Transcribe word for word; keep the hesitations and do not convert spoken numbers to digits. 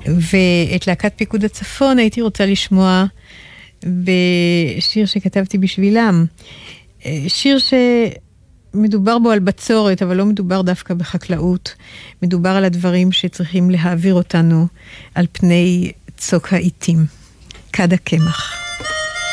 ואת להקת פיקוד הצפון הייתי רוצה לשמוע בשיר שכתבתי בשבילם. שיר שמדובר בו על בצורת, אבל לא מדובר דווקא בחקלאות. מדובר על הדברים שצריכים להעביר אותנו על פני צוק העיתים. כד הקמח.